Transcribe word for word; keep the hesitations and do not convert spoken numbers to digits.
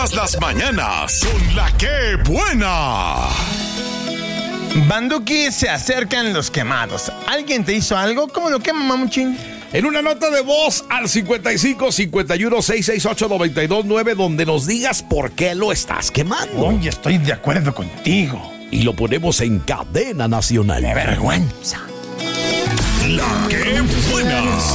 Las mañanas con la que buena. Banduki, se acercan los quemados. ¿Alguien te hizo algo? ¿Cómo lo quema, mamuchín? En una nota de voz al cincuenta y cinco, cincuenta y uno, seiscientos sesenta y ocho, noventa y dos nueve, donde nos digas por qué lo estás quemando. Oye, estoy de acuerdo contigo. Y lo ponemos en cadena nacional. ¡Qué vergüenza! La que buena.